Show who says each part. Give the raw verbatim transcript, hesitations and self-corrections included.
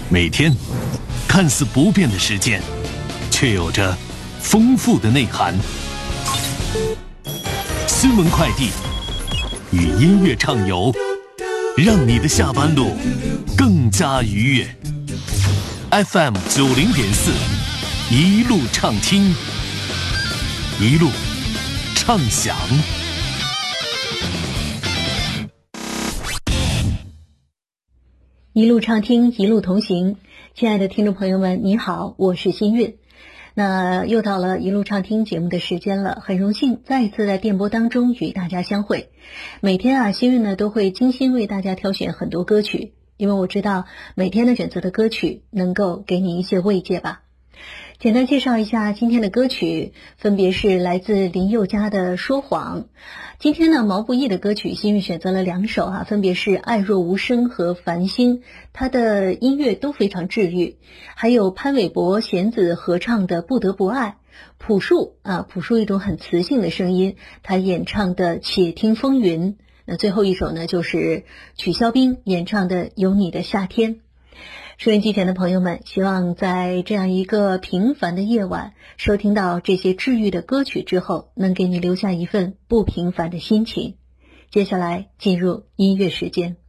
Speaker 1: 每天看似不变的时间，却有着丰富的内涵。新闻快递与音乐畅游，让你的下班路更加愉悦。F M 九零点四，一路畅听，一路畅享。
Speaker 2: 一路畅听，一路同行。亲爱的听众朋友们，你好，我是新韵。那又到了一路畅听节目的时间了，很荣幸再一次在电波当中与大家相会。每天啊，新韵呢都会精心为大家挑选很多歌曲，因为我知道每天的选择的歌曲能够给你一些慰藉吧。简单介绍一下今天的歌曲，分别是来自林宥嘉的《说谎》。今天呢，毛不易的歌曲新韵选择了两首啊，分别是《爱若无声》和《繁星》，他的音乐都非常治愈。还有潘玮柏、弦子合唱的《不得不爱》，朴树啊，朴树一种很磁性的声音，他演唱的《且听风云》。那最后一首呢，就是曲肖冰演唱的《有你的夏天》。收音机前的朋友们，希望在这样一个平凡的夜晚，收听到这些治愈的歌曲之后，能给你留下一份不平凡的心情。接下来进入音乐时间。